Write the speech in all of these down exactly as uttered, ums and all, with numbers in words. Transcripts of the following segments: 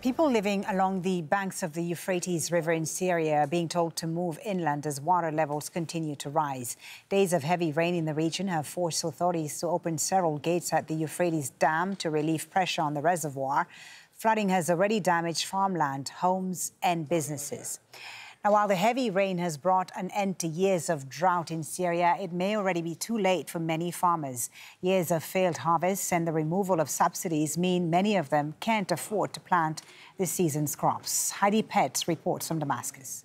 People living along the banks of the Euphrates River in Syria are being told to move inland as water levels continue to rise. Days of heavy rain in the region have forced authorities to open several gates at the Euphrates Dam to relieve pressure on the reservoir. Flooding has already damaged farmland, homes and businesses. Now, while the heavy rain has brought an end to years of drought in Syria, it may already be too late for many farmers. Years of failed harvests and the removal of subsidies mean many of them can't afford to plant this season's crops. Heidi Petz reports from Damascus.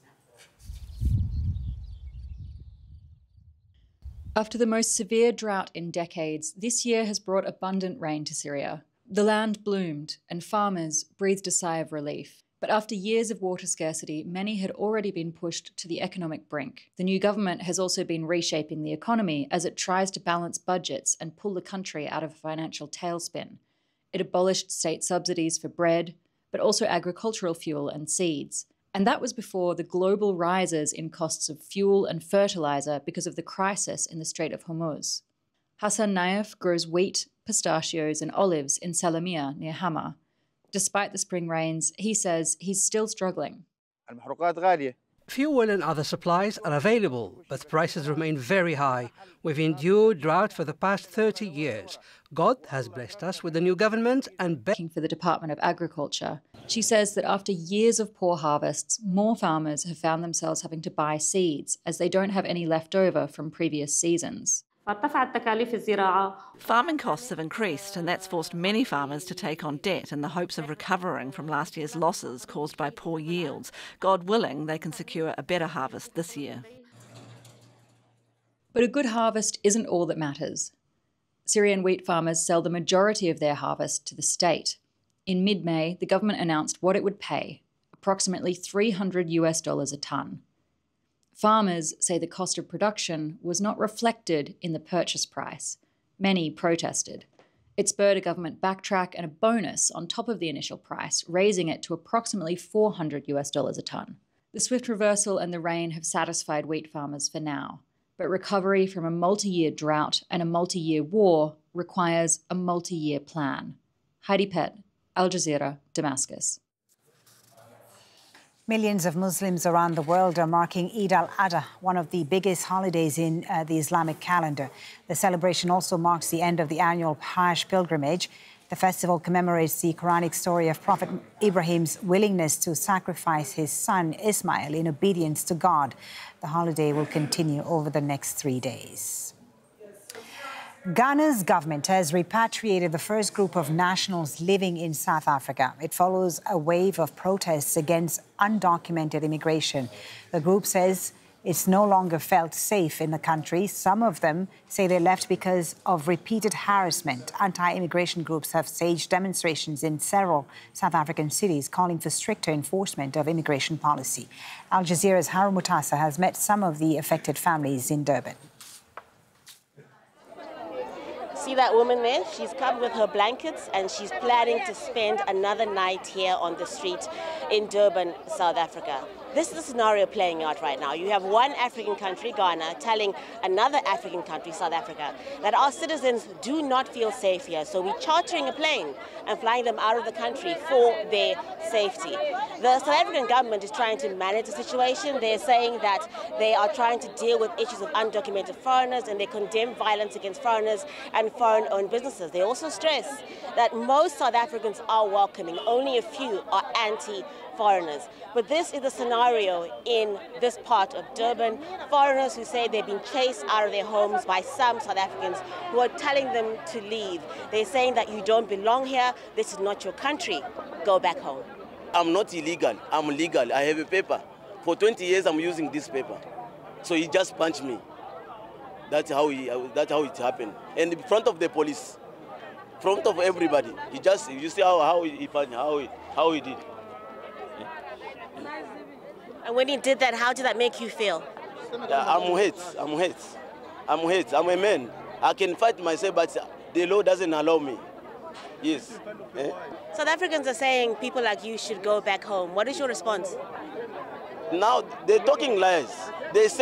After the most severe drought in decades, this year has brought abundant rain to Syria. The land bloomed and farmers breathed a sigh of relief. But after years of water scarcity, many had already been pushed to the economic brink. The new government has also been reshaping the economy as it tries to balance budgets and pull the country out of a financial tailspin. It abolished state subsidies for bread, but also agricultural fuel and seeds. And that was before the global rises in costs of fuel and fertilizer because of the crisis in the Strait of Hormuz. Hassan Naif grows wheat, pistachios and olives in Salamiyah near Hama. Despite the spring rains, he says he's still struggling. Fuel and other supplies are available, but prices remain very high. We've endured drought for the past thirty years. God has blessed us with a new government and working for the Department of Agriculture. She says that after years of poor harvests, more farmers have found themselves having to buy seeds as they don't have any left over from previous seasons. Farming costs have increased, and that's forced many farmers to take on debt in the hopes of recovering from last year's losses caused by poor yields. God willing, they can secure a better harvest this year. But a good harvest isn't all that matters. Syrian wheat farmers sell the majority of their harvest to the state. In mid-May, the government announced what it would pay, approximately three hundred US dollars a tonne. Farmers say the cost of production was not reflected in the purchase price. Many protested. It spurred a government backtrack and a bonus on top of the initial price, raising it to approximately four hundred US dollars a tonne. The swift reversal and the rain have satisfied wheat farmers for now, but recovery from a multi-year drought and a multi-year war requires a multi-year plan. Heidi Petz, Al Jazeera, Damascus. Millions of Muslims around the world are marking Eid al-Adha, one of the biggest holidays in uh, the Islamic calendar. The celebration also marks the end of the annual Hajj pilgrimage. The festival commemorates the Quranic story of Prophet Ibrahim's willingness to sacrifice his son Ismail in obedience to God. The holiday will continue over the next three days. Ghana's government has repatriated the first group of nationals living in South Africa. It follows a wave of protests against undocumented immigration. The group says it's no longer felt safe in the country. Some of them say they left because of repeated harassment. Anti-immigration groups have staged demonstrations in several South African cities calling for stricter enforcement of immigration policy. Al Jazeera's Harun Mutasa has met some of the affected families in Durban. See that woman there? She's come with her blankets and she's planning to spend another night here on the street in Durban, South Africa. This is the scenario playing out right now. You have one African country, Ghana, telling another African country, South Africa, that our citizens do not feel safe here. So we're chartering a plane and flying them out of the country for their safety. The South African government is trying to manage the situation. They're saying that they are trying to deal with issues of undocumented foreigners, and they condemn violence against foreigners and foreign-owned businesses. They also stress that most South Africans are welcoming. Only a few are anti-foreigners. But this is the scenario in this part of Durban. Foreigners who say they've been chased out of their homes by some South Africans who are telling them to leave. They're saying that you don't belong here, this is not your country, go back home. I'm not illegal, I'm legal, I have a paper. For twenty years I'm using this paper. So he just punched me. That's how, he, that's how it happened. And in front of the police, in front of everybody, he just, you see how, how he punched, how he, how he did. And when he did that, how did that make you feel? Yeah, I'm hate, I'm hate, I'm hate, I'm a man. I can fight myself, but the law doesn't allow me. Yes. Eh? South Africans are saying people like you should go back home. What is your response? Now, they're talking lies. They say